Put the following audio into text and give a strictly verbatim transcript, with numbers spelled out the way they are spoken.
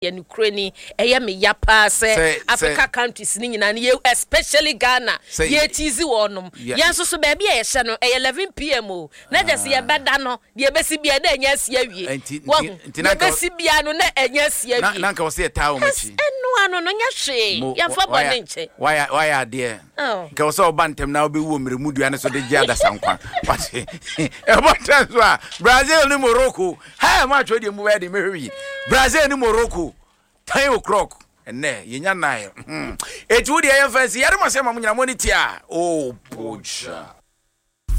yɛn kroni ɛyɛ me ya pa sɛ Africa countries ni nyina ne especially Ghana ye tizi wonom yɛn so so ba bia yɛ hye no ɛyɛ eleven p m o na just ye bɛda no de besi bia na enya sia wie wo besi bia no na enya sia wie na nka wo se ta wo machi ɛno ano no nya hwe ya fa bɔ ne nche why why ade nka wo se wo bantem na wo be wo mremu dua ne so de gya da sankwa wate e bɔtɛ so a Brazil ni Morocco ha ma twɛ de mu wɛ de mehwi Brazil ni Morocco ten o'clock ene yenya nine eh etu de yɛ fancy yare ma se ma munyina mo ni tia oh pocha